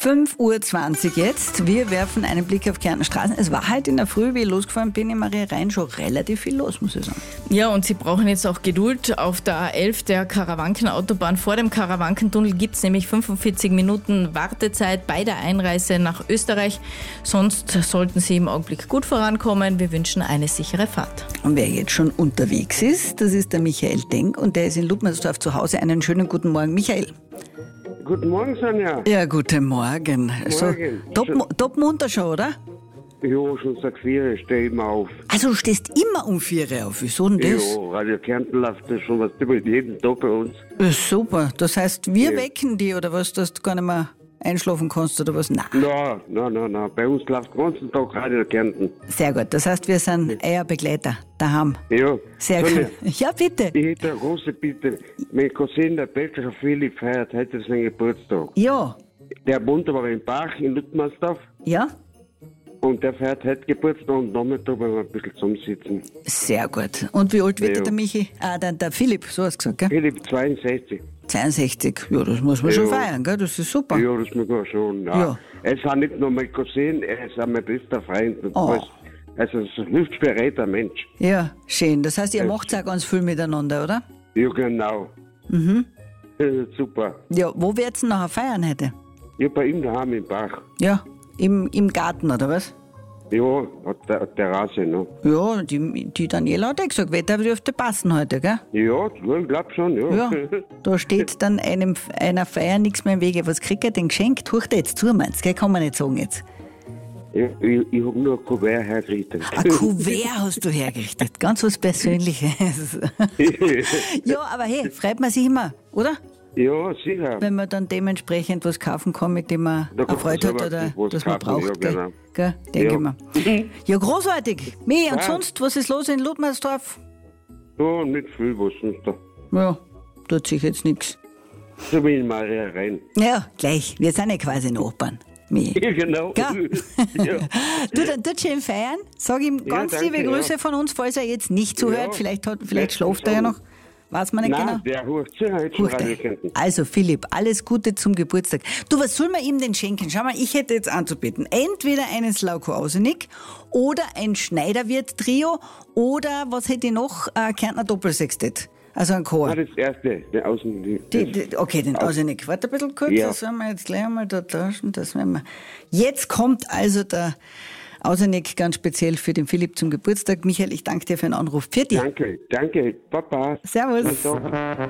5:20 Uhr jetzt. Wir werfen einen Blick auf Kärntner Straßen. Es war halt in der Früh, wie ich losgefahren bin, in Maria Rhein schon relativ viel los, muss ich sagen. Ja, und Sie brauchen jetzt auch Geduld. Auf der A11, der Karawankenautobahn, vor dem Karawankentunnel gibt es nämlich 45 Minuten Wartezeit bei der Einreise nach Österreich. Sonst sollten Sie im Augenblick gut vorankommen. Wir wünschen eine sichere Fahrt. Und wer jetzt schon unterwegs ist, das ist der Michael Denk und der ist in Ludmersdorf zu Hause. Einen schönen guten Morgen, Michael. Guten Morgen, Sonja. Ja, guten Morgen. Top munter schon, oder? Ja, schon seit 4 Uhr stehe ich immer auf. Also du stehst immer um 4 Uhr auf. Wieso denn das? Ja, Radio Kärnten läuft das schon was über jeden Tag bei uns. Ja, super. Das heißt, wir wecken die oder was, dass du gar nicht mehr einschlafen kannst oder was? Nein. Nein. Bei uns läuft den ganzen Tag Radio Kärnten. Sehr gut. Das heißt, wir sind Eierbegleiter daheim. Ja. Sehr Sonja, gut. Ja, bitte. Ich hätte eine große Bitte. Mein Cousin, der Bäcker Philipp, feiert heute seinen Geburtstag. Ja. Der wohnt aber in Bach in Ludmersdorf. Ja? Und der feiert heute Geburtstag und Nachmittag wollen wir ein bisschen zusammensitzen. Sehr gut. Und wie alt wird Ja. der Michi? Der Philipp, so hast du gesagt, gell? Philipp, 62. 62. Ja, das muss man schon feiern, gell? Das ist super. Ja, das muss man schon. Ja. Ja. Er ist auch nicht nur mein Cousin, er ist auch mein bester Freund. Und Oh. alles. Also, es ist ein hilfsbereiter Mensch. Ja, schön. Das heißt, ihr macht auch ganz viel miteinander, oder? Ja, genau. Super. Ja, wo wird's denn nachher feiern heute? Ja, bei ihm daheim im Bach. Ja, im Garten, oder was? Ja, hat der Terrasse noch. Ja, die Daniela hat ja gesagt, Wetter dürfte passen heute, gell? Ja, ich glaub schon, ja. Ja, da steht dann einer Feier nichts mehr im Wege. Was kriegt er denn geschenkt? Tucht er jetzt zu, meinst du, gell? Kann man nicht sagen jetzt. Ja, ich hab nur ein Kuvert hergerichtet. Ein Kuvert hast du hergerichtet, ganz was Persönliches. Ja, aber hey, freut man sich immer, oder? Ja, sicher. Wenn man dann dementsprechend was kaufen kann, mit dem man Da kann man erfreut hat selber oder was das man kaufen, braucht. ja, genau. Gell? Denke Ja. ich mir. Ja, großartig. Und Ja. sonst, was ist los in Ludmersdorf? Ja, nicht viel, was sonst da. Ja, tut sich jetzt nichts. So wie in Maria Rhein. Ja, gleich. Wir sind ja quasi Nachbarn. Michi. Ja, genau. Gell? Ja. Du, dann tut schön feiern. Sag ihm ganz danke, liebe Grüße ja. von uns, falls er jetzt nicht zuhört. Ja. Vielleicht Bestens schläft er ja noch. Weiß man nicht genau. Nein, der hört sich heute schon Huch, Radio Kärnten. Also Philipp, alles Gute zum Geburtstag. Du, was soll man ihm denn schenken? Schau mal, ich hätte jetzt anzubieten. Entweder einen Slauko Ausenig oder ein Schneiderwirt-Trio oder was hätte ich noch? Kärntner Doppelsextett. Also ein Chor. Ah, das erste, der Außen. Okay, den Ausenig. Warte ein bisschen kurz, Ja. das werden wir jetzt gleich einmal da tauschen. Das werden wir. Jetzt kommt also der Ausenig ganz speziell für den Philipp zum Geburtstag. Michael, ich danke dir für den Anruf. Für dich. Danke, Papa. Servus. Also.